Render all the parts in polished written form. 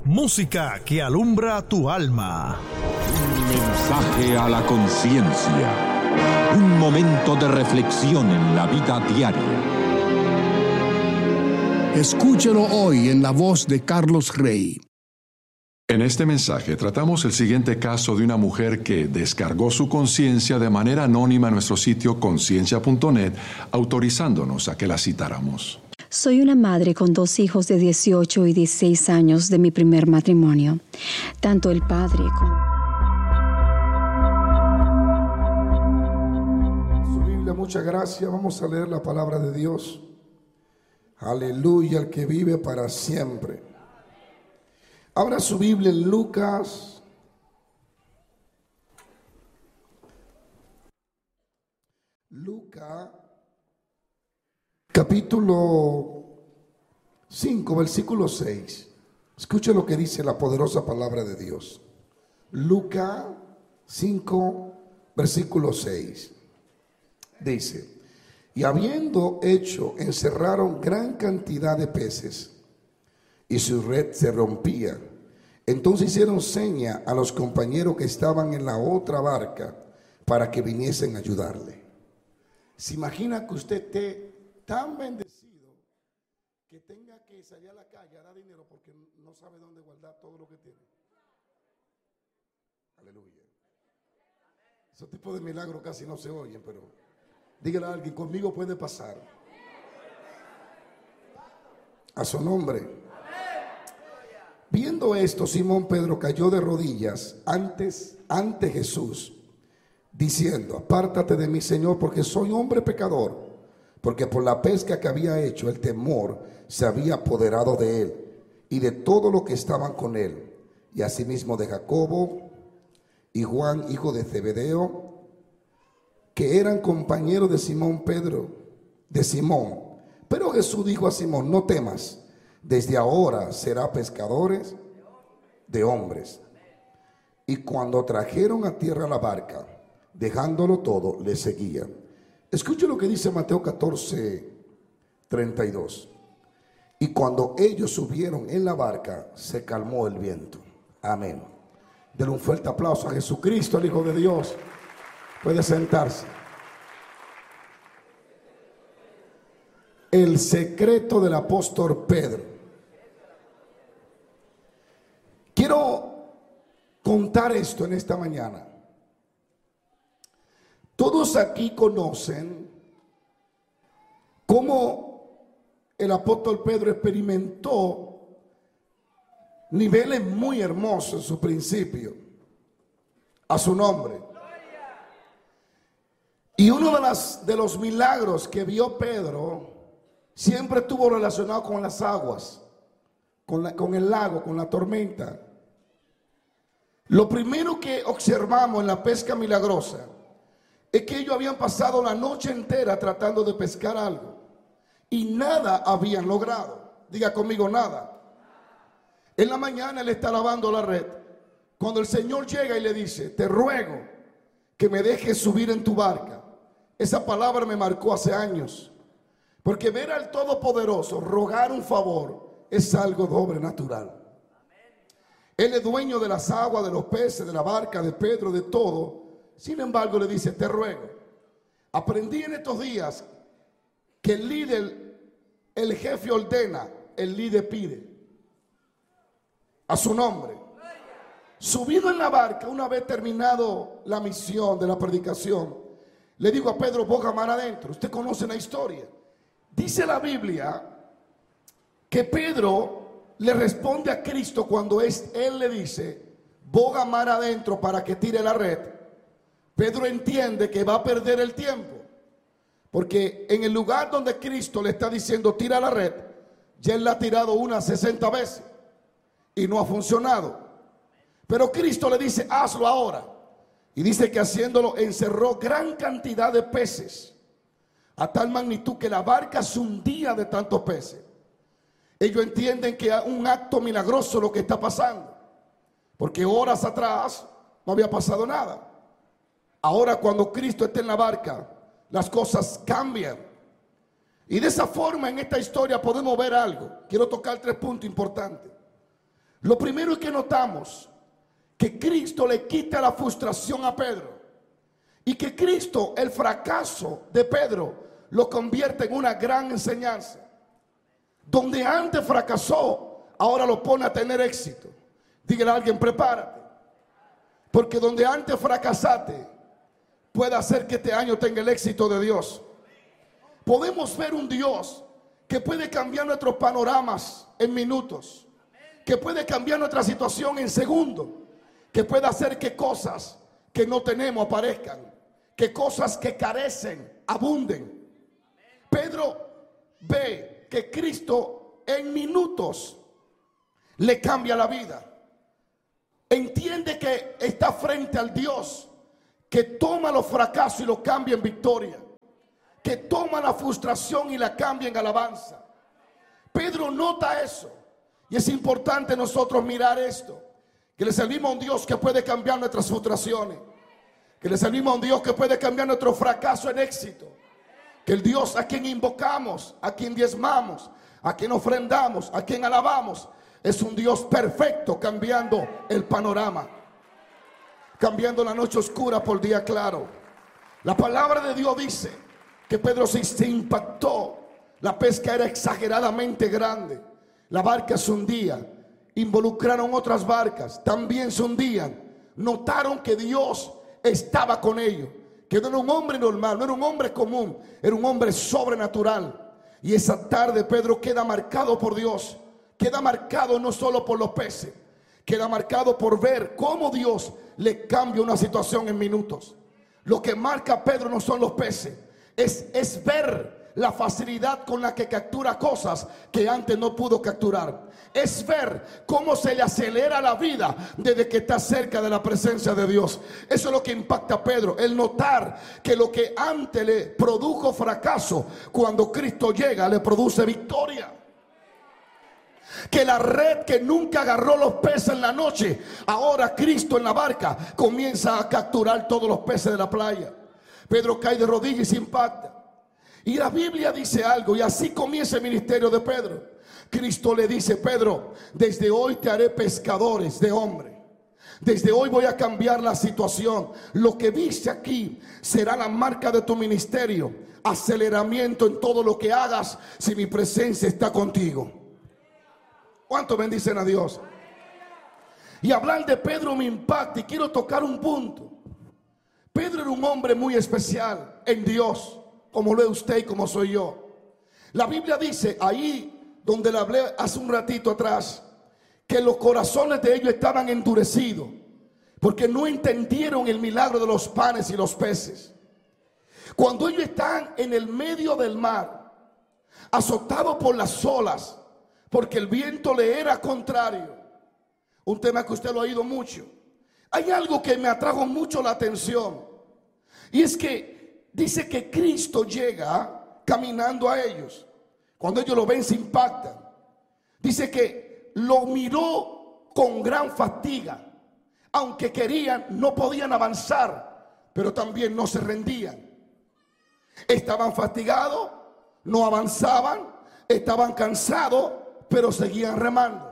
Música que alumbra tu alma. Un mensaje a la conciencia. Un momento de reflexión en la vida diaria. Escúchelo hoy en la voz de Carlos Rey. En este mensaje tratamos el siguiente caso de una mujer que descargó su conciencia de manera anónima en nuestro sitio conciencia.net, autorizándonos a que la citáramos. Soy una madre con 2 hijos de 18 y 16 años de mi primer matrimonio. Tanto el padre como... Su Biblia, muchas gracias. Vamos a leer la palabra de Dios. Aleluya, el que vive para siempre. Abra su Biblia en Lucas. Lucas, capítulo 5, versículo 6. Escuche lo que dice la poderosa palabra de Dios. Lucas 5, versículo 6. Dice: y habiendo hecho, encerraron gran cantidad de peces, y su red se rompía. Entonces hicieron seña a los compañeros que estaban en la otra barca para que viniesen a ayudarle. ¿Se imagina que usted esté tan bendecido que tenga que salir a la calle a dar dinero porque no sabe dónde guardar todo lo que tiene? Aleluya. Esos tipos de milagros casi no se oyen, pero dígale a alguien: conmigo puede pasar. A su nombre. Viendo esto, Simón Pedro cayó de rodillas ante Jesús, diciendo: apártate de mí, Señor, porque soy hombre pecador. Porque por la pesca que había hecho, el temor se había apoderado de él y de todo lo que estaban con él, y asimismo de Jacobo y Juan, hijo de Zebedeo, que eran compañeros de Simón Pedro, de Simón. Pero Jesús dijo a Simón: no temas, desde ahora será pescadores de hombres. Y cuando trajeron a tierra la barca, dejándolo todo, le seguían. Escuche lo que dice Mateo 14, 32. Y cuando ellos subieron en la barca, se calmó el viento. Amén. Denle un fuerte aplauso a Jesucristo, el Hijo de Dios. Puede sentarse. El secreto del apóstol Pedro. Quiero contar esto en esta mañana. Todos aquí conocen cómo el apóstol Pedro experimentó niveles muy hermosos en su principio. A su nombre. Y uno de los milagros que vio Pedro siempre estuvo relacionado con las aguas, con el lago, con la tormenta. Lo primero que observamos en la pesca milagrosa es que ellos habían pasado la noche entera tratando de pescar algo y nada habían logrado. Diga conmigo: nada. En la mañana él está lavando la red, cuando el Señor llega y le dice: te ruego que me dejes subir en tu barca. Esa palabra me marcó hace años, porque ver al Todopoderoso rogar un favor es algo sobrenatural. Él es dueño de las aguas, de los peces, de la barca, de Pedro, de todo. Sin embargo, le dice: te ruego. Aprendí en estos días que el líder, el jefe ordena, el líder pide. A su nombre. Subido en la barca, una vez terminado la misión de la predicación, le digo a Pedro: boga mar adentro. Usted conoce la historia. Dice la Biblia que Pedro le responde a Cristo cuando él le dice: boga mar adentro para que tire la red. Pedro entiende que va a perder el tiempo, porque en el lugar donde Cristo le está diciendo tira la red, ya él la ha tirado unas 60 veces y no ha funcionado. Pero Cristo le dice: hazlo ahora. Y dice que haciéndolo encerró gran cantidad de peces, a tal magnitud que la barca se hundía de tantos peces. Ellos entienden que es un acto milagroso lo que está pasando, porque horas atrás no había pasado nada. Ahora, cuando Cristo está en la barca, las cosas cambian. Y de esa forma en esta historia podemos ver algo. Quiero tocar 3 puntos importantes. Lo primero es que notamos que Cristo le quita la frustración a Pedro y que Cristo, el fracaso de Pedro, lo convierte en una gran enseñanza. Donde antes fracasó, ahora lo pone a tener éxito. Dígale a alguien, prepárate, porque donde antes fracasaste puede hacer que este año tenga el éxito de Dios. Podemos ver un Dios que puede cambiar nuestros panoramas en minutos, que puede cambiar nuestra situación en segundos, que puede hacer que cosas que no tenemos aparezcan, que cosas que carecen abunden. Pedro ve que Cristo en minutos le cambia la vida. Entiende que está frente al Dios que toma los fracasos y los cambia en victoria, que toma la frustración y la cambia en alabanza. Pedro nota eso, y es importante nosotros mirar esto, que le servimos a un Dios que puede cambiar nuestras frustraciones, que le servimos a un Dios que puede cambiar nuestro fracaso en éxito, que el Dios a quien invocamos, a quien diezmamos, a quien ofrendamos, a quien alabamos, es un Dios perfecto, cambiando el panorama, cambiando la noche oscura por día claro. La palabra de Dios dice que Pedro se impactó. La pesca era exageradamente grande. La barca se hundía. Involucraron otras barcas, también se hundían. Notaron que Dios estaba con ellos, que no era un hombre normal, no era un hombre común, era un hombre sobrenatural. Y esa tarde Pedro queda marcado por Dios. Queda marcado no solo por los peces, queda marcado por ver cómo Dios le cambia una situación en minutos. Lo que marca a Pedro no son los peces, es ver la facilidad con la que captura cosas que antes no pudo capturar. Es ver cómo se le acelera la vida desde que está cerca de la presencia de Dios. Eso es lo que impacta a Pedro, el notar que lo que antes le produjo fracaso, cuando Cristo llega le produce victoria. Que la red que nunca agarró los peces en la noche, ahora Cristo en la barca comienza a capturar todos los peces de la playa. Pedro cae de rodillas y se impacta. Y la Biblia dice algo, y así comienza el ministerio de Pedro. Cristo le dice: Pedro, desde hoy te haré pescadores de hombres. Desde hoy voy a cambiar la situación. Lo que viste aquí será la marca de tu ministerio. Aceleramiento en todo lo que hagas si mi presencia está contigo. ¿Cuánto bendicen a Dios? Y hablar de Pedro me impacta, y quiero tocar un punto. Pedro era un hombre muy especial en Dios, como lo es usted y como soy yo. La Biblia dice ahí donde le hablé hace un ratito atrás, que los corazones de ellos estaban endurecidos porque no entendieron el milagro de los panes y los peces. Cuando ellos están en el medio del mar, azotados por las olas, porque el viento le era contrario, un tema que usted lo ha oído mucho, hay algo que me atrajo mucho la atención, y es que dice que Cristo llega caminando a ellos. Cuando ellos lo ven se impactan. Dice que lo miró con gran fatiga. Aunque querían, no podían avanzar, pero también no se rendían. Estaban fatigados, no avanzaban, estaban cansados, pero seguían remando.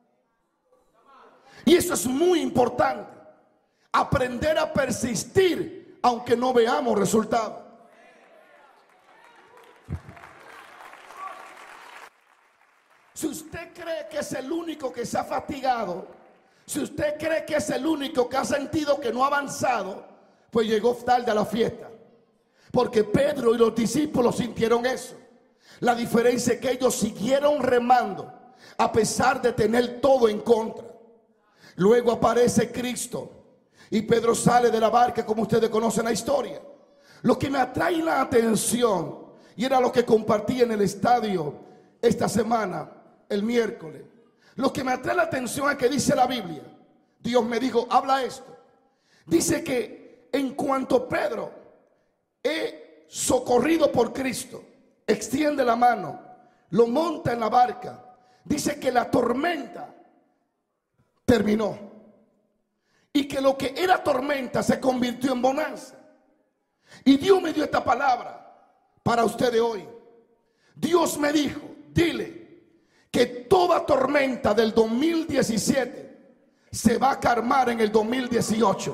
Y eso es muy importante, aprender a persistir aunque no veamos resultados. Si usted cree que es el único que se ha fatigado, si usted cree que es el único que ha sentido que no ha avanzado, pues llegó tarde a la fiesta. Porque Pedro y los discípulos sintieron eso. La diferencia es que ellos siguieron remando a pesar de tener todo en contra. Luego aparece Cristo y Pedro sale de la barca, como ustedes conocen la historia. Lo que me atrae la atención, y era lo que compartí en el estadio esta semana, el miércoles, lo que me atrae la atención es que dice la Biblia, Dios me dijo, habla esto. Dice que en cuanto Pedro es socorrido por Cristo, extiende la mano, lo monta en la barca, dice que la tormenta terminó y que lo que era tormenta se convirtió en bonanza. Y Dios me dio esta palabra para ustedes hoy. Dios me dijo, dile que toda tormenta del 2017 se va a calmar en el 2018.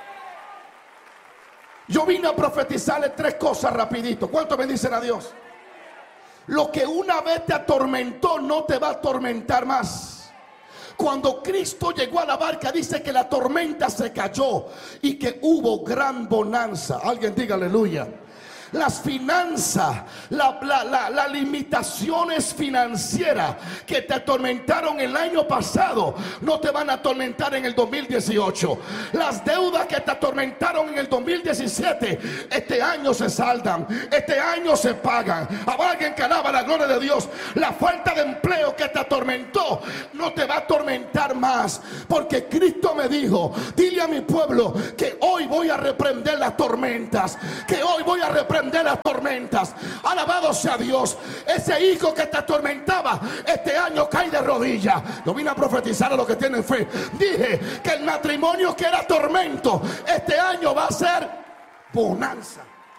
Yo vine a profetizarle 3 cosas rapidito. ¿Cuántos bendicen a Dios? Lo que una vez te atormentó no te va a atormentar más. Cuando Cristo llegó a la barca, dice que la tormenta se cayó y que hubo gran bonanza. Alguien diga aleluya. Las finanzas, las limitaciones financieras que te atormentaron el año pasado no te van a atormentar en el 2018. Las deudas que te atormentaron en el 2017 este año se saldan, este año se pagan. Habrá alguien que alaba la gloria de Dios. La falta de empleo que te atormentó no te va a atormentar más, porque Cristo me dijo: dile a mi pueblo que hoy voy a reprender las tormentas, que hoy voy a reprender las tormentas. Alabado sea Dios. Ese hijo que te atormentaba este año cae de rodillas. Yo vine a profetizar a los que tienen fe. Dije que el matrimonio que era tormento este año va a ser bonanza.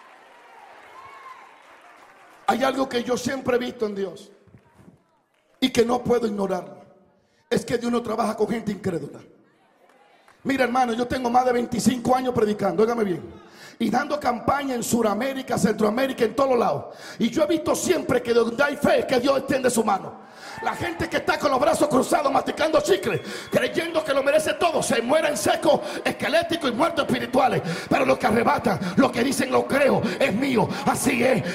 Hay algo que yo siempre he visto en Dios y que no puedo ignorarlo: es que Dios no trabaja con gente incrédula. Mira, hermano, yo tengo más de 25 años predicando, óigame bien, y dando campaña en Sudamérica, Centroamérica, en todos lados. Y yo he visto siempre que donde hay fe, que Dios extiende su mano. La gente que está con los brazos cruzados masticando chicle, creyendo que lo merece todo, se mueren secos, esqueléticos y muertos espirituales. Pero los que arrebatan, los que dicen lo creo, es mío, así es,